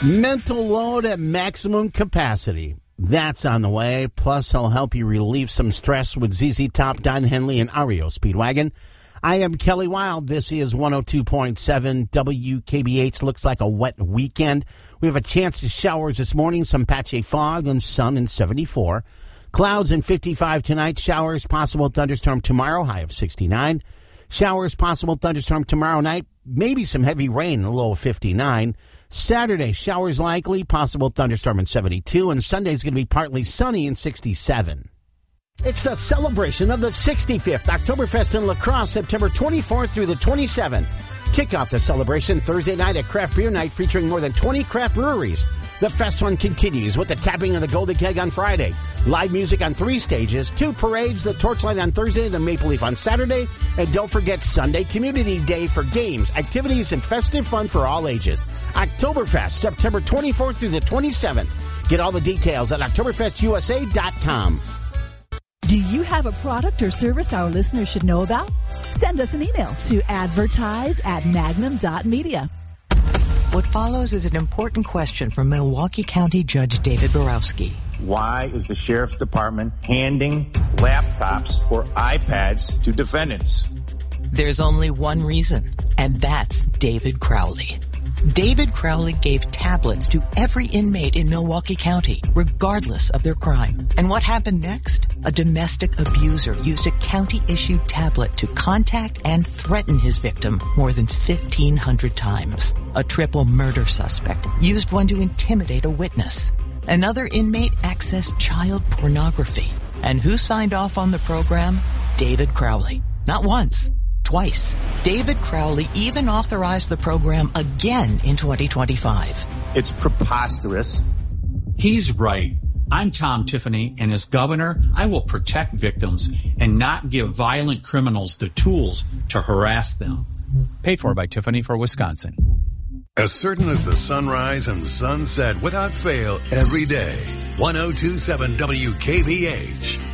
Mental load at maximum capacity. That's on the way. Plus, I'll help you relieve some stress with ZZ Top, Don Henley, and REO Speedwagon. I am Kelly Wild. This is 102.7 WKBH. Looks like a wet weekend. We have a chance of showers this morning, some patchy fog, and sun in 74. Clouds in 55 tonight. Showers, possible thunderstorm tomorrow, high of 69. Showers, possible thunderstorm tomorrow night. Maybe some heavy rain, a low of 59. Saturday, showers likely, possible thunderstorm in 72. And Sunday's going to be partly sunny in 67. It's the celebration of the 65th Oktoberfest in La Crosse, September 24th through the 27th. Kick off the celebration Thursday night at Craft Beer Night featuring more than 20 craft breweries. The fest fun continues with the tapping of the Golden Keg on Friday. Live music on 3 stages, 2 parades, the Torchlight on Thursday, the Maple Leaf on Saturday, and don't forget Sunday Community Day for games, activities, and festive fun for all ages. Oktoberfest, September 24th through the 27th. Get all the details at OktoberfestUSA.com. Do you have a product or service our listeners should know about? Send us an email to advertise@magnum.media. What follows is an important question from Milwaukee County Judge David Borowski. Why is the Sheriff's Department handing laptops or iPads to defendants? There's only one reason, and that's David Crowley. David Crowley gave tablets to every inmate in Milwaukee County, regardless of their crime. And what happened next? A domestic abuser used a county-issued tablet to contact and threaten his victim more than 1,500 times. A triple murder suspect used one to intimidate a witness. Another inmate accessed child pornography. And who signed off on the program? David Crowley. Not once. Twice. David Crowley even authorized the program again in 2025. It's preposterous. He's right. I'm Tom Tiffany, and as governor, I will protect victims and not give violent criminals the tools to harass them. Paid for by Tiffany for Wisconsin. As certain as the sunrise and sunset without fail every day. 102.7 WKBH.